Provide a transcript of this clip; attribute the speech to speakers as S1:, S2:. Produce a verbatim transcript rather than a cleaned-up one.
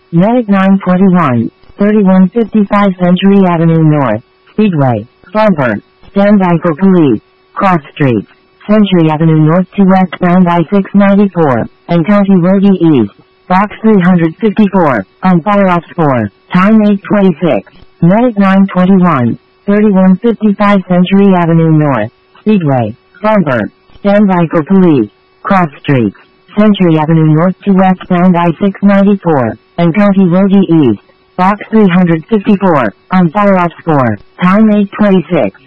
S1: Medic nine twenty-one, thirty-one fifty-five Century Avenue North, Speedway, Bumper, stand by for police, cross streets, Century Avenue North to westbound I six ninety-four, and County Road E East, box three fifty-four, on fire ops four, time eight twenty-six, Medic nine twenty-one, thirty-one fifty-five Century Avenue North, Speedway, Bumper, stand by for police, cross streets, Century Avenue North to westbound I six ninety-four, and County Road E East, box three fifty-four, on fire ops four, time eight twenty-six.